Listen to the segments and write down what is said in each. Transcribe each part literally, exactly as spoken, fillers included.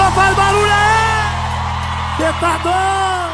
Só faz barulho aí! Tentador!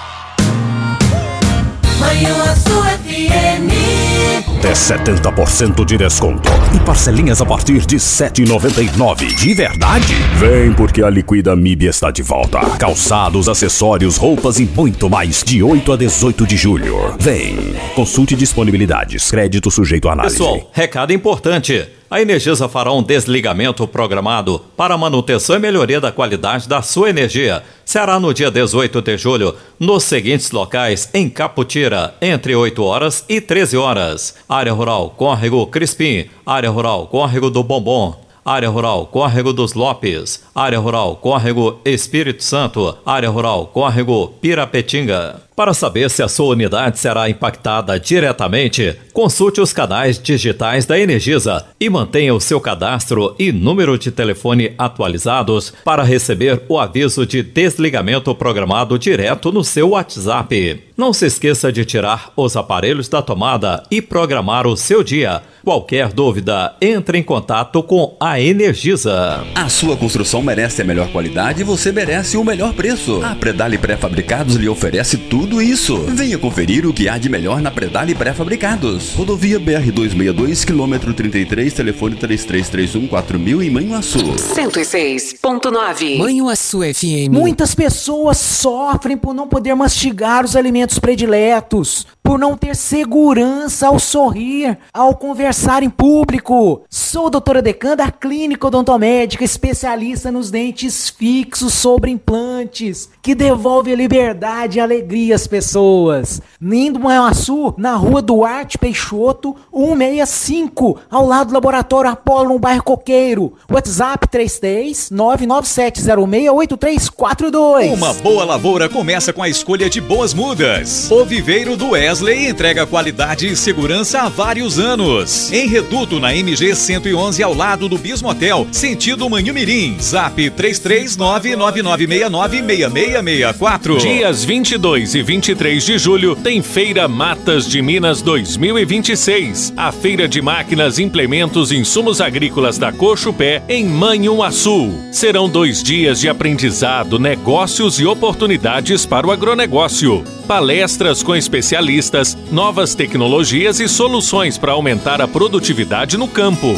Manhã Azul F M. Até setenta por cento de desconto e parcelinhas a partir de sete reais e noventa e nove centavos. De verdade? Vem, porque a Liquida M I B está de volta. Calçados, acessórios, roupas e muito mais de oito a dezoito de julho. Vem. Consulte disponibilidades. Crédito sujeito à análise. Pessoal, recado importante. A Energisa fará um desligamento programado para manutenção e melhoria da qualidade da sua energia. Será no dia dezoito de julho, nos seguintes locais em Caputira, entre oito horas e treze horas. Área Rural Córrego Crispim, Área Rural Córrego do Bombom, Área Rural Córrego dos Lopes, Área Rural Córrego Espírito Santo, Área Rural Córrego Pirapetinga. Para saber se a sua unidade será impactada diretamente, consulte os canais digitais da Energisa e mantenha o seu cadastro e número de telefone atualizados para receber o aviso de desligamento programado direto no seu WhatsApp. Não se esqueça de tirar os aparelhos da tomada e programar o seu dia. Qualquer dúvida, entre em contato com a Energisa. A sua construção merece a melhor qualidade e você merece o melhor preço. A Predale Pré-Fabricados lhe oferece tudo isso. Venha conferir o que há de melhor na Predale Pré-Fabricados. Rodovia B R duzentos e sessenta e dois, quilômetro trinta e três, telefone três três três um quatro mil em Manhuaçu. cento e seis ponto nove. Manhuaçu F M. Muitas pessoas sofrem por não poder mastigar os alimentos prediletos, por não ter segurança ao sorrir, ao conversar em público. Sou a doutora Decan da Clínica Odontomédica, especialista nos dentes fixos sobre implantes, que devolve a liberdade e alegria às pessoas. Lindo Manhuaçu, na rua Duarte Peixoto, cento e sessenta e cinco, ao lado do Laboratório Apolo, no bairro Coqueiro. WhatsApp três três nove nove sete zero seis oito três quatro dois. Uma boa lavoura começa com a escolha de boas mudas. O Viveiro do Wesley entrega qualidade e segurança há vários anos. Em Reduto, na M G cento e onze, ao lado do Bismo Hotel, sentido Manhumirim. Zap três três nove nove nove seis nove seis seis seis quatro. Dias vinte e dois e vinte e três de julho tem Feira Matas de Minas dois mil e vinte e seis. A feira de máquinas, implementos e insumos agrícolas da Cochupé em Manhuaçu. Serão dois dias de aprendizado, negócios e oportunidades para o agronegócio. Palestras com especialistas, novas tecnologias e soluções para aumentar a produtividade no campo.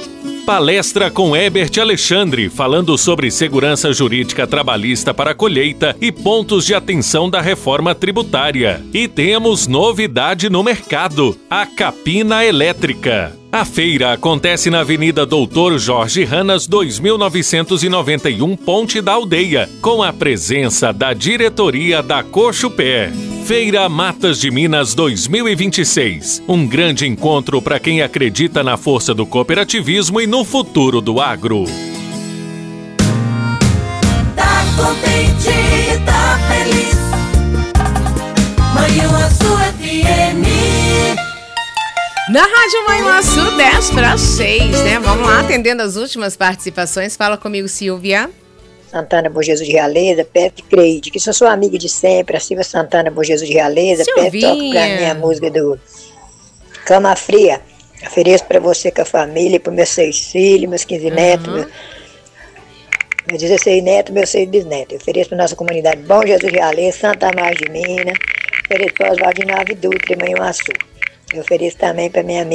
Palestra com Herbert Alexandre, falando sobre segurança jurídica trabalhista para a colheita e pontos de atenção da reforma tributária. E temos novidade no mercado: a Capina Elétrica. A feira acontece na Avenida Doutor Jorge Ranas, dois mil novecentos e noventa e um, Ponte da Aldeia, com a presença da diretoria da Cochupé. Feira Matas de Minas dois mil e vinte e seis. Um grande encontro para quem acredita na força do cooperativismo e no futuro do agro. Tá contente, tá feliz. Manhuaçu F M. Na Rádio Manhuaçu, dez para as seis, né? Vamos lá, atendendo as últimas participações. Fala comigo, Silvia. Santana Bom Jesus de Realeza, Pepe Creide, que sou sua amiga de sempre, a Silvia Santana Bom Jesus de Realeza. Pepe, toca pra mim a música do Cama Fria. Ofereço pra você com a família, pros meus seis filhos, meus quinze uhum. netos, meus, meus dezesseis netos, meus seis bisnetos. Eu ofereço pra nossa comunidade Bom Jesus de Realeza, Santa Margem de Minas, ofereço pra Oswaldinho Ave Dutra, Manhuaçu. Eu ofereço também pra minha amiga